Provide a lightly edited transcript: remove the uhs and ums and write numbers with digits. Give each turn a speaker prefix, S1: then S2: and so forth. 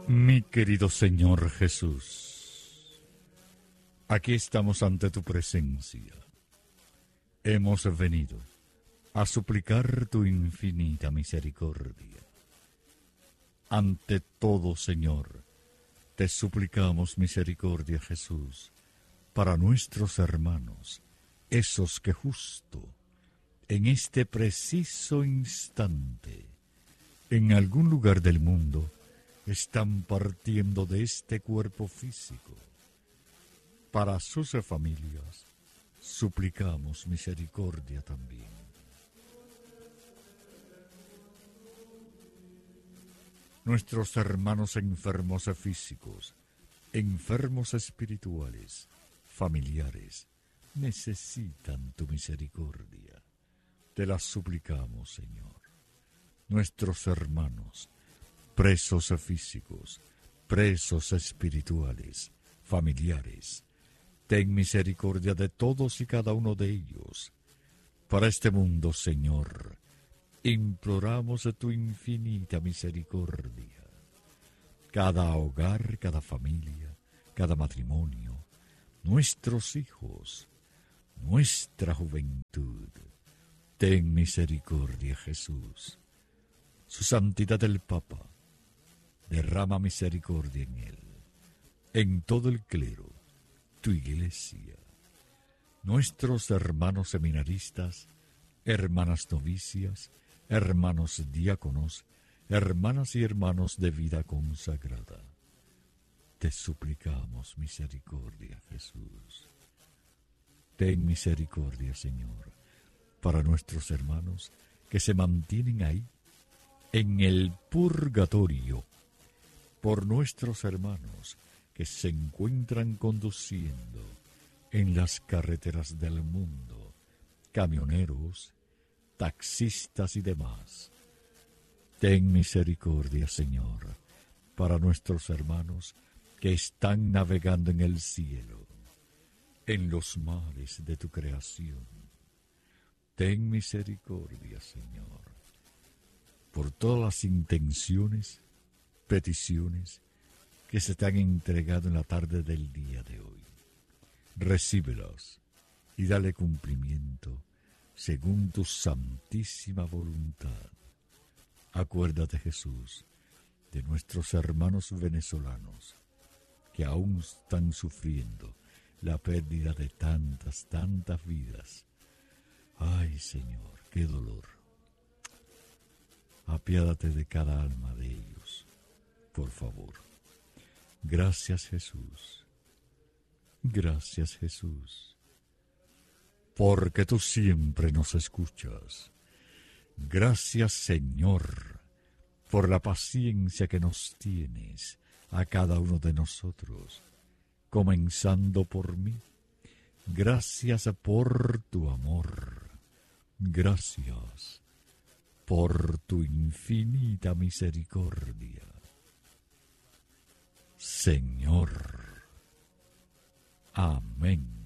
S1: Mi querido Señor Jesús, aquí estamos ante tu presencia. Hemos venido a suplicar tu infinita misericordia. Ante todo, Señor, te suplicamos misericordia, Jesús, para nuestros hermanos, esos que justo en este preciso instante, en algún lugar del mundo, están partiendo de este cuerpo físico. Para sus familias, suplicamos misericordia también. Nuestros hermanos enfermos físicos, enfermos espirituales, familiares, necesitan tu misericordia. Te la suplicamos, Señor. Nuestros hermanos, presos físicos, presos espirituales, familiares, ten misericordia de todos y cada uno de ellos. Para este mundo, Señor, imploramos tu infinita misericordia. Cada hogar, cada familia, cada matrimonio, nuestros hijos, nuestra juventud, ten misericordia, Jesús. Su santidad el Papa, derrama misericordia en él, en todo el clero, tu iglesia, nuestros hermanos seminaristas, hermanas novicias, hermanos diáconos, hermanas y hermanos de vida consagrada. Te suplicamos misericordia, Jesús. Ten misericordia, Señor, para nuestros hermanos que se mantienen ahí, en el purgatorio, por nuestros hermanos que se encuentran conduciendo en las carreteras del mundo, camioneros, taxistas y demás. Ten misericordia, Señor, para nuestros hermanos que están navegando en el cielo, en los mares de tu creación. Ten misericordia, Señor, por todas las intenciones, peticiones que se te han entregado en la tarde del día de hoy. Recíbelas y dale cumplimiento según tu santísima voluntad. Acuérdate, Jesús, de nuestros hermanos venezolanos que aún están sufriendo la pérdida de tantas vidas. Ay, Señor, qué dolor. Apiádate de cada alma de ellos, por favor. Gracias, Jesús. Gracias, Jesús, porque tú siempre nos escuchas. Gracias, Señor, por la paciencia que nos tienes a cada uno de nosotros, comenzando por mí. Gracias por tu amor. Gracias por tu infinita misericordia. Señor. Amén.